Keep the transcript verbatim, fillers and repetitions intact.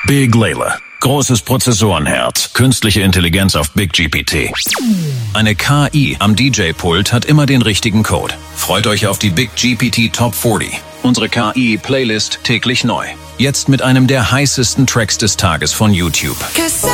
Big Layla. Großes Prozessorenherz. Künstliche Intelligenz auf Big G P T. Eine K I am D J-Pult hat immer den richtigen Code. Freut euch auf die Big G P T Top vierzig. Unsere K I-Playlist täglich neu. Jetzt mit einem der heißesten Tracks des Tages von YouTube.